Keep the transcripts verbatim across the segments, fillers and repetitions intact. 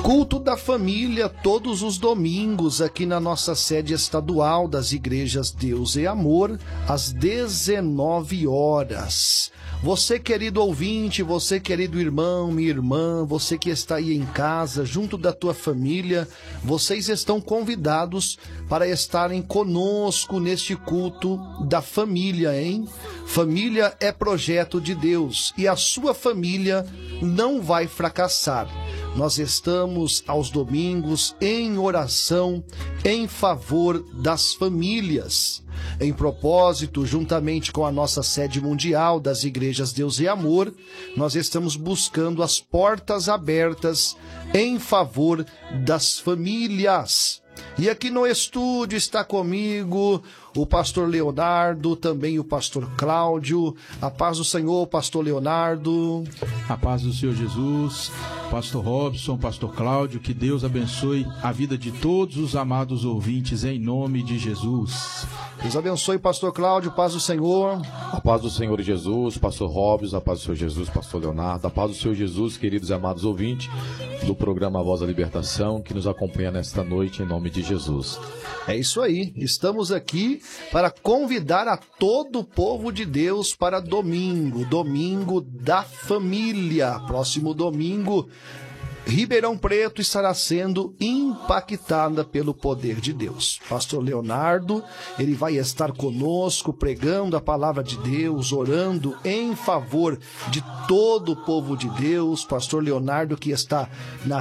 Culto da família todos os domingos aqui na nossa sede estadual das igrejas Deus e Amor, às dezenove horas. Você, querido ouvinte, você, querido irmão, minha irmã, você que está aí em casa, junto da tua família, vocês estão convidados para estarem conosco neste culto da família, hein? Família é projeto de Deus e a sua família não vai fracassar. Nós estamos aos domingos em oração em favor das famílias. Em propósito, juntamente com a nossa sede mundial das igrejas Deus e Amor, nós estamos buscando as portas abertas em favor das famílias. E aqui no estúdio está comigo o pastor Leonardo, também o pastor Cláudio. A paz do Senhor, pastor Leonardo. A paz do Senhor Jesus, pastor Robson, pastor Cláudio, que Deus abençoe a vida de todos os amados ouvintes em nome de Jesus. Deus abençoe, pastor Cláudio, paz do Senhor. A paz do Senhor Jesus, pastor Robson, a paz do Senhor Jesus, pastor Leonardo, a paz do Senhor Jesus, queridos e amados ouvintes do programa Voz da Libertação, que nos acompanha nesta noite em nome de Jesus. É isso aí, estamos aqui para convidar a todo o povo de Deus para domingo, domingo da família. Próximo domingo, Ribeirão Preto estará sendo impactada pelo poder de Deus. Pastor Leonardo, ele vai estar conosco pregando a palavra de Deus, orando em favor de todo o povo de Deus. Pastor Leonardo, que está na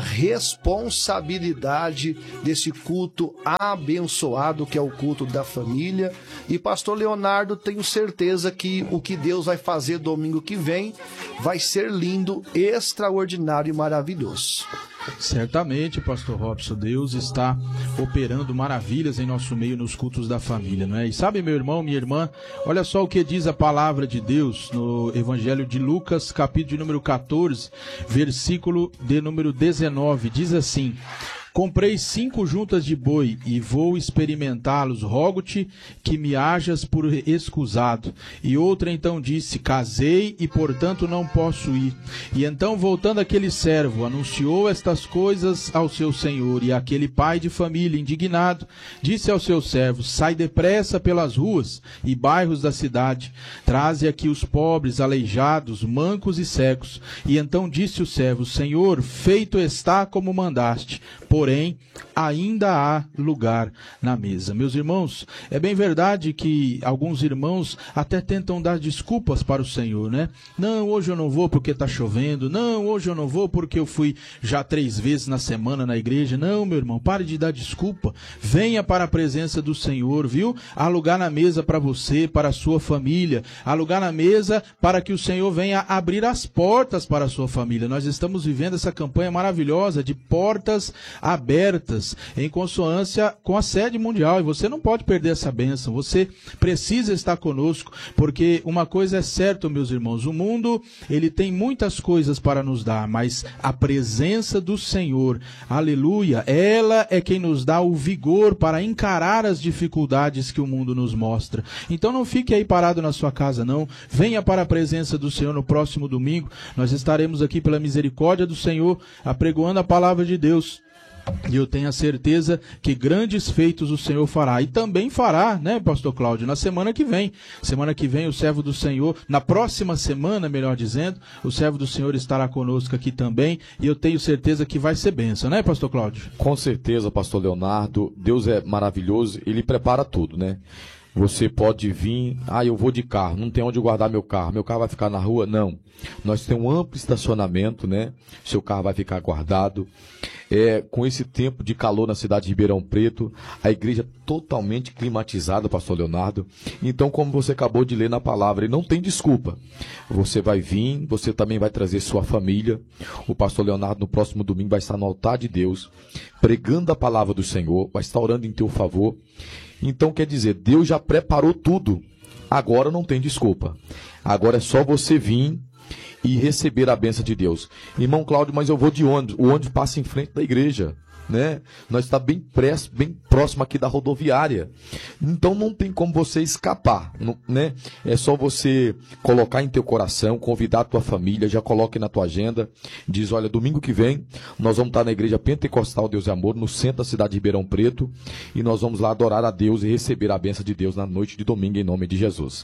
responsabilidade desse culto abençoado que é o culto da família. E pastor Leonardo, tenho certeza que o que Deus vai fazer domingo que vem vai ser lindo, extraordinário e maravilhoso. Certamente, pastor Robson, Deus está operando maravilhas em nosso meio nos cultos da família, não é? E sabe, meu irmão, minha irmã, olha só o que diz a palavra de Deus no Evangelho de Lucas, capítulo de número catorze, versículo de número dezenove, diz assim: comprei cinco juntas de boi e vou experimentá-los. Rogo-te que me hajas por escusado. E outra então disse: casei e portanto não posso ir. E então, voltando aquele servo, anunciou estas coisas ao seu senhor. E aquele pai de família, indignado, disse ao seu servo: sai depressa pelas ruas e bairros da cidade, traze aqui os pobres, aleijados, mancos e cegos. E então disse o servo: Senhor, feito está como mandaste, porém ainda há lugar na mesa. Meus irmãos, é bem verdade que alguns irmãos até tentam dar desculpas para o Senhor, né? Não, hoje eu não vou porque está chovendo. Não, hoje eu não vou porque eu fui já três vezes na semana na igreja. Não, meu irmão, pare de dar desculpa. Venha para a presença do Senhor, viu? Há lugar na mesa para você, para a sua família. Há lugar na mesa para que o Senhor venha abrir as portas para a sua família. Nós estamos vivendo essa campanha maravilhosa de portas abertas, em consonância com a sede mundial, e você não pode perder essa bênção. Você precisa estar conosco, porque uma coisa é certa, meus irmãos: o mundo, ele tem muitas coisas para nos dar, mas a presença do Senhor, aleluia, ela é quem nos dá o vigor para encarar as dificuldades que o mundo nos mostra. Então não fique aí parado na sua casa, não. Venha para a presença do Senhor no próximo domingo. Nós estaremos aqui pela misericórdia do Senhor, apregoando a palavra de Deus. E eu tenho a certeza que grandes feitos o Senhor fará. E também fará, né, pastor Cláudio, na semana que vem. Semana que vem o servo do Senhor, na próxima semana, melhor dizendo, o servo do Senhor estará conosco aqui também. E eu tenho certeza que vai ser bênção, né, pastor Cláudio? Com certeza, pastor Leonardo. Deus é maravilhoso, ele prepara tudo, né? Você pode vir, ah, eu vou de carro, não tem onde guardar meu carro, meu carro vai ficar na rua? Não. Nós temos um amplo estacionamento, né? Seu carro vai ficar guardado. É, com esse tempo de calor na cidade de Ribeirão Preto, a igreja totalmente climatizada, pastor Leonardo. Então, como você acabou de ler na palavra, e não tem desculpa. Você vai vir, você também vai trazer sua família. O pastor Leonardo no próximo domingo vai estar no altar de Deus, pregando a palavra do Senhor, vai estar orando em teu favor. Então, quer dizer, Deus já preparou tudo. Agora não tem desculpa. Agora é só você vir e receber a bênção de Deus. Irmão Cláudio, mas eu vou de ônibus. O ônibus passa em frente da igreja. né? Nós está bem, press, bem próximo aqui da rodoviária. Então não tem como você escapar, não, né? É só você colocar em teu coração, convidar a tua família, já coloque na tua agenda, diz, olha, domingo que vem nós vamos estar na Igreja Pentecostal Deus e Amor, no centro da cidade de Ribeirão Preto, e nós vamos lá adorar a Deus e receber a bênção de Deus na noite de domingo, em nome de Jesus.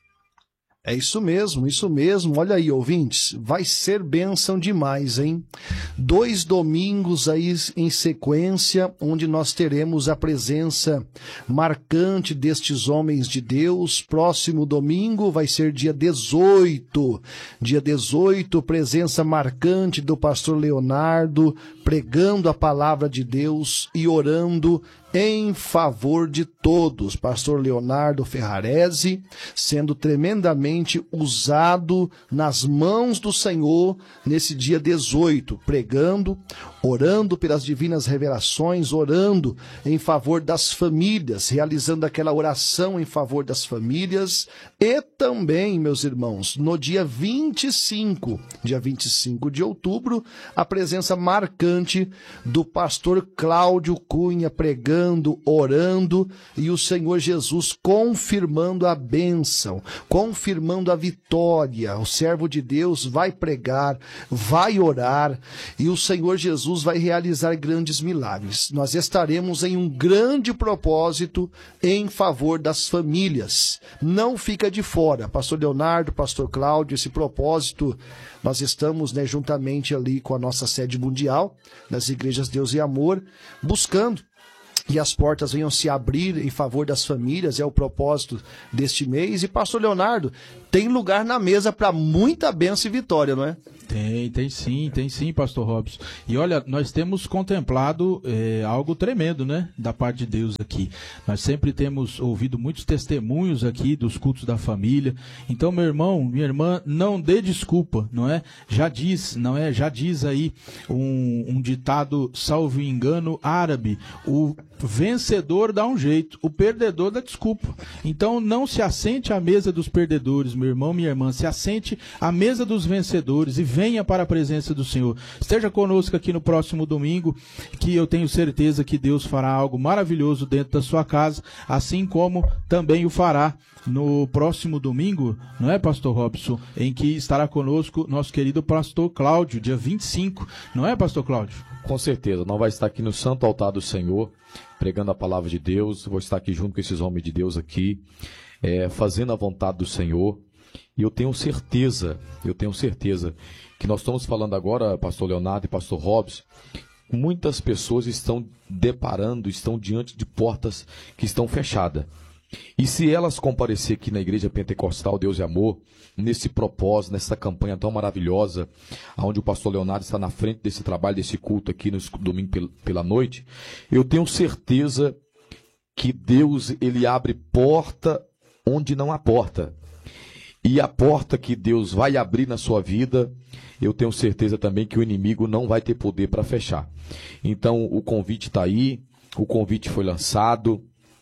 É isso mesmo, isso mesmo. Olha aí, ouvintes, vai ser bênção demais, hein? Dois domingos aí em sequência, onde nós teremos a presença marcante destes homens de Deus. Próximo domingo vai ser dia dezoito. Dia dezoito, presença marcante do pastor Leonardo, pregando a palavra de Deus e orando em favor de todos. Pastor Leonardo Ferrarese sendo tremendamente usado nas mãos do Senhor nesse dia dezoito, pregando, orando pelas divinas revelações, orando em favor das famílias, realizando aquela oração em favor das famílias. E também, meus irmãos, no dia vinte e cinco, dia vinte e cinco de outubro, a presença marcante do pastor Cláudio Cunha pregando, orando, e o Senhor Jesus confirmando a bênção, confirmando a vitória. O servo de Deus vai pregar, vai orar, e o Senhor Jesus vai realizar grandes milagres. Nós estaremos em um grande propósito em favor das famílias. Não fica de fora. Pastor Leonardo, pastor Cláudio, esse propósito, nós estamos, né, juntamente ali com a nossa sede mundial, nas Igrejas Deus e Amor, buscando que as portas venham se abrir em favor das famílias, é o propósito deste mês. E pastor Leonardo, tem lugar na mesa para muita bênção e vitória, não é? Tem, tem sim, tem sim, pastor Robson. E olha, nós temos contemplado é, algo tremendo, né, da parte de Deus aqui. Nós sempre temos ouvido muitos testemunhos aqui dos cultos da família. Então, meu irmão, minha irmã, não dê desculpa, não é? Já diz, não é? Já diz aí um, um ditado, salvo engano, árabe: o vencedor dá um jeito, o perdedor dá desculpa. Então, não se assente à mesa dos perdedores, meu irmão, minha irmã, se assente à mesa dos vencedores e venha para a presença do Senhor. Esteja conosco aqui no próximo domingo, que eu tenho certeza que Deus fará algo maravilhoso dentro da sua casa, assim como também o fará no próximo domingo, não é, pastor Robson, em que estará conosco nosso querido pastor Cláudio, dia vinte e cinco, não é, pastor Cláudio? Com certeza, nós vamos estar aqui no Santo Altar do Senhor, pregando a palavra de Deus. Vou estar aqui junto com esses homens de Deus aqui, é, fazendo a vontade do Senhor. E eu tenho certeza, eu tenho certeza que nós estamos falando agora, pastor Leonardo e pastor Robson, muitas pessoas estão deparando, estão diante de portas que estão fechadas. E se elas comparecer aqui na Igreja Pentecostal Deus e Amor, nesse propósito, nessa campanha tão maravilhosa, onde o pastor Leonardo está na frente desse trabalho, desse culto aqui no domingo pela noite, eu tenho certeza que Deus, ele abre porta onde não há porta. E a porta que Deus vai abrir na sua vida, eu tenho certeza também que o inimigo não vai ter poder para fechar. Então, o convite está aí, o convite foi lançado.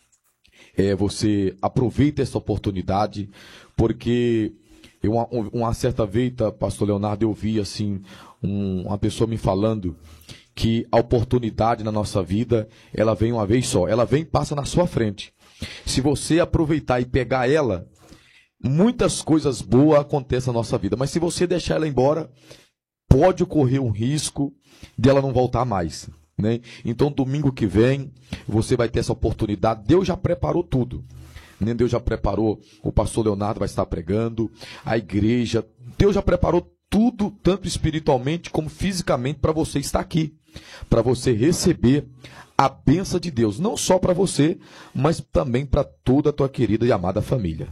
É, você aproveita essa oportunidade, porque eu, uma, uma certa vez, pastor Leonardo, eu vi assim, um, uma pessoa me falando que a oportunidade na nossa vida, ela vem uma vez só, ela vem e passa na sua frente. Se você aproveitar e pegar ela, muitas coisas boas acontecem na nossa vida, mas se você deixar ela embora, pode ocorrer um risco dela não voltar mais, né? Então, domingo que vem, você vai ter essa oportunidade. Deus já preparou tudo, né? Deus já preparou, o pastor Leonardo vai estar pregando, a igreja, Deus já preparou tudo, tanto espiritualmente como fisicamente, para você estar aqui, para você receber a bênção de Deus, não só para você, mas também para toda a tua querida e amada família.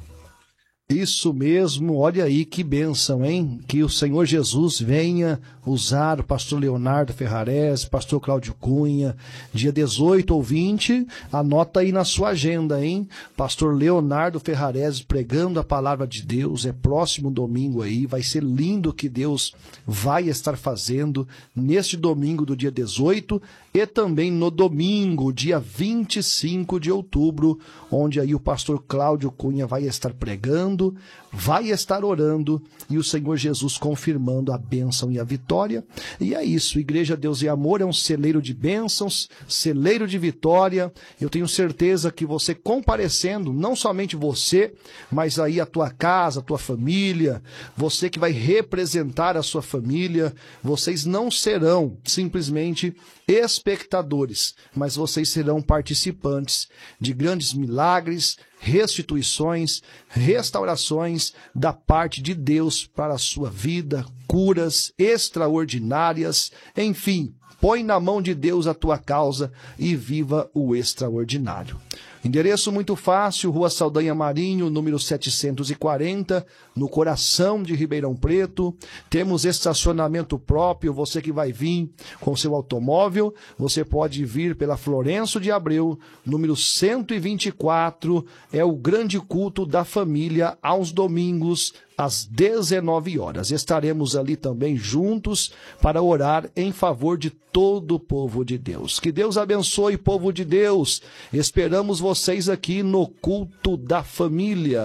Isso mesmo, olha aí que bênção, hein? Que o Senhor Jesus venha usar o pastor Leonardo Ferrarese, pastor Cláudio Cunha, dia dezoito ou vinte, anota aí na sua agenda, hein? Pastor Leonardo Ferrarese pregando a palavra de Deus, é próximo domingo aí, vai ser lindo o que Deus vai estar fazendo neste domingo do dia dezoito e também no domingo, dia vinte e cinco de outubro, onde aí o pastor Cláudio Cunha vai estar pregando, orando, vai estar orando e o Senhor Jesus confirmando a bênção e a vitória. E é isso, Igreja Deus e Amor é um celeiro de bênçãos, celeiro de vitória. Eu tenho certeza que você comparecendo, não somente você, mas aí a tua casa, a tua família, você que vai representar a sua família, vocês não serão simplesmente espectadores, mas vocês serão participantes de grandes milagres, restituições, restaurações da parte de Deus para a sua vida, curas extraordinárias, enfim, põe na mão de Deus a tua causa e viva o extraordinário. Endereço muito fácil, Rua Saldanha Marinho, número setecentos e quarenta, no coração de Ribeirão Preto. Temos estacionamento próprio, você que vai vir com seu automóvel, você pode vir pela Florencio de Abreu, número cento e vinte e quatro, é o grande culto da família aos domingos, às dezenove horas. Estaremos ali também juntos para orar em favor de todo o povo de Deus. Que Deus abençoe, povo de Deus. Esperamos vocês aqui no culto da família.